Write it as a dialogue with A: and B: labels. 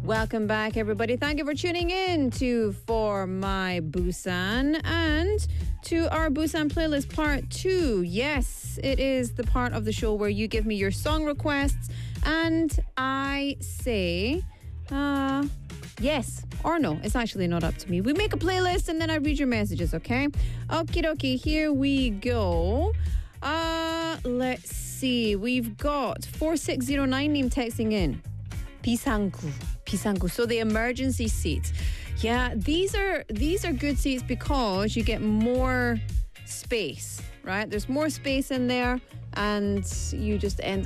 A: Welcome back, everybody. Thank you for tuning in to For My Busan and to our Busan playlist part 2. Yes, it is the part of the show where you give me your song requests and I say yes or no. It's actually not up to me. We make a playlist and then I read your messages, okay? Okie dokie, here we go. Let's see. We've got 4609 name texting in. Pisanggu. So the emergency seats. Yeah, these are good seats because you get more space, right? There's more space in there and you just end